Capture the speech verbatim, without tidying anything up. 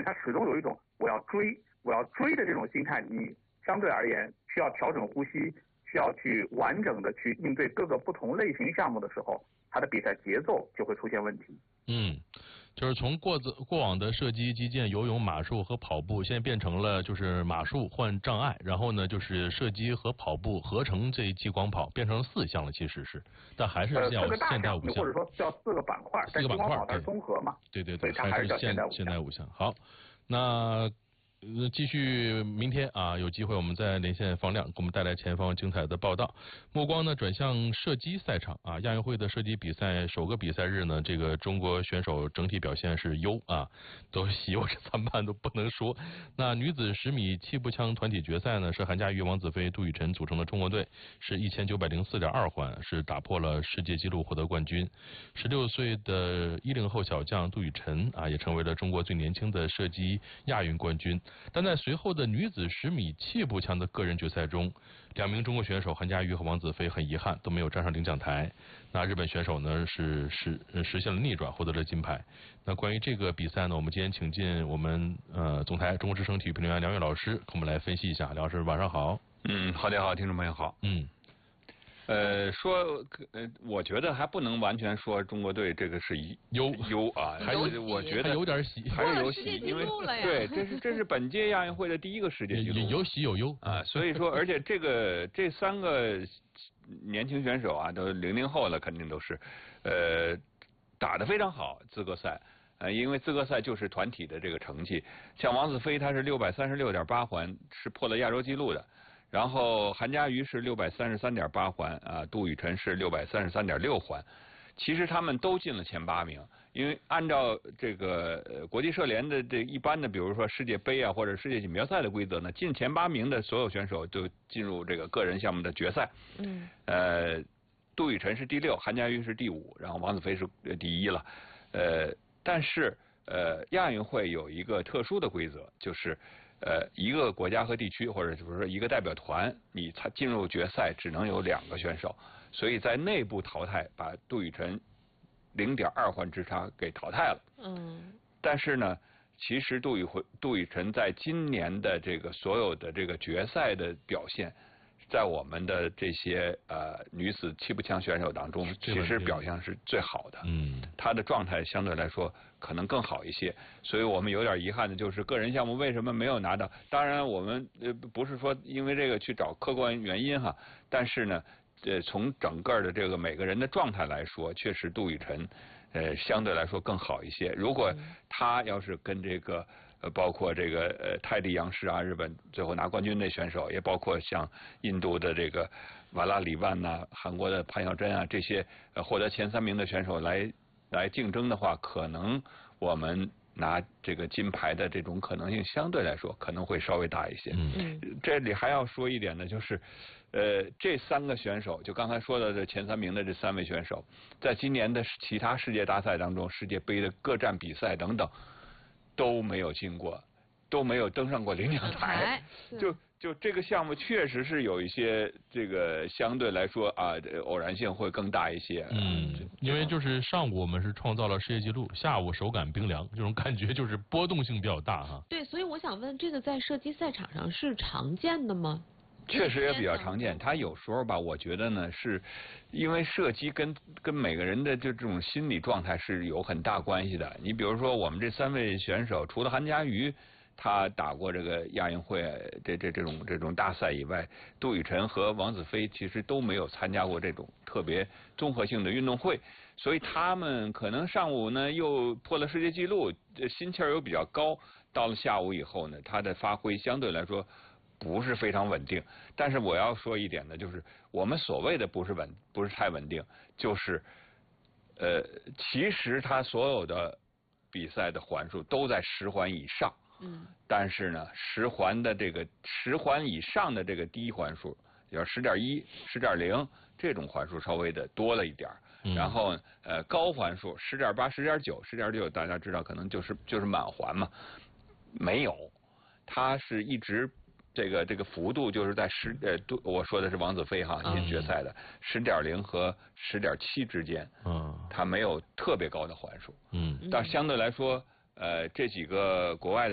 他始终有一种我要追我要追的这种心态，你相对而言需要调整呼吸，需要去完整的去应对各个不同类型项目的时候，他的比赛节奏就会出现问题。 嗯，就是从过子过往的射击、击剑、游泳、马术和跑步，现在变成了就是马术换障碍，然后呢就是射击和跑步合成这激光跑，变成了四项了，其实是，但还是叫现代五项， 或者说叫四个板块， 四个板块它是综合嘛， 对对对， 它还是叫现现代五项。好，那。呃，继续明天啊，有机会我们再连线方亮，给我们带来前方精彩的报道。目光呢转向射击赛场啊，亚运会的射击比赛首个比赛日呢，这个中国选手整体表现是优啊，都喜忧参半都不能说。那女子十米气步枪团体决赛呢，是韩佳瑜、王子飞、杜雨辰组成的中国队，是一千九百零四点二环，是打破了世界纪录获得冠军。十六岁的一零后小将杜雨辰啊，也成为了中国最年轻的射击亚运冠军。但在随后的女子十米气步枪的个人决赛中，两名中国选手韩佳瑜和王子飞很遗憾都没有站上领奖台。那日本选手呢是实实现了逆转，获得了金牌。那关于这个比赛呢，我们今天请进我们呃总台中国之声体育评论员梁越老师，跟我们来分析一下。梁老师晚上好。 嗯，好的好，听众朋友好。 嗯。 呃，说呃，我觉得还不能完全说中国队这个是优优啊，还是我觉得有点喜， 还是有喜，因为对，这是这是本届亚运会的第一个世界纪录， 有喜有忧啊，所以说，而且这个这三个年轻选手啊，都零零后了，肯定都是，呃，打得非常好，资格赛。呃，因为资格赛就是团体的这个成绩，像王子飞他是六百三十六点八环，是破了亚洲纪录的。然后韩佳瑜是六百三十三点八环啊，杜雨辰是六百三十三点六环。其实他们都进了前八名，因为按照这个呃国际射联的这一般的，比如说世界杯啊或者世界锦标赛的规则呢，进前八名的所有选手就进入这个个人项目的决赛。嗯。呃，杜雨辰是第六，韩佳瑜是第五，然后王子飞是第一了。呃，但是呃亚运会有一个特殊的规则，就是呃一个国家和地区或者就是说一个代表团，你才进入决赛只能有两个选手，所以在内部淘汰把杜雨辰零点二环之差给淘汰了。嗯。但是呢，其实杜雨杜雨辰在今年的这个所有的这个决赛的表现，在我们的这些呃女子气步枪选手当中，其实表现是最好的。嗯，她的状态相对来说可能更好一些，所以我们有点遗憾的就是个人项目为什么没有拿到？当然，我们呃不是说因为这个去找客观原因哈，但是呢，呃，从整个的这个每个人的状态来说，确实杜雨辰呃相对来说更好一些。如果他要是跟这个呃包括这个呃泰迪杨氏啊，日本最后拿冠军的选手，也包括像印度的这个瓦拉里万呐、韩国的潘晓珍啊这些呃获得前三名的选手来来竞争的话，可能我们拿这个金牌的这种可能性相对来说可能会稍微大一些。嗯，这里还要说一点呢，就是呃这三个选手，就刚才说的这前三名的这三位选手，在今年的其他世界大赛当中，世界杯的各站比赛等等都没有进过，都没有登上过领奖台。就就这个项目确实是有一些这个相对来说啊偶然性会更大一些。 嗯，因为就是上午我们是创造了世界纪录，下午手感冰凉，这种感觉就是波动性比较大哈。 对，所以我想问，这个在射击赛场上是常见的吗？ 确实也比较常见，他有时候吧，我觉得呢，是因为射击跟跟每个人的就这种心理状态是有很大关系的。你比如说，我们这三位选手，除了韩佳瑜他打过这个亚运会这这这种这种大赛以外，杜雨辰和王子飞其实都没有参加过这种特别综合性的运动会，所以他们可能上午呢又破了世界纪录，心气儿又比较高，到了下午以后呢，他的发挥相对来说不是非常稳定。但是我要说一点呢，就是我们所谓的不是稳，不是太稳定，就是呃，其实他所有的比赛的环数都在十环以上。嗯。但是呢，十环的这个十环以上的这个低环数，就是十点一、十点零这种环数稍微的多了一点。嗯。然后呃，高环数十点八、十点九、十点九，大家知道可能就是就是满环嘛，没有，它是一直。这个这个幅度就是在十呃，我说的是王子飞哈进决赛的十点零和十点七之间，嗯，它没有特别高的环数，嗯，但相对来说，呃，这几个国外的。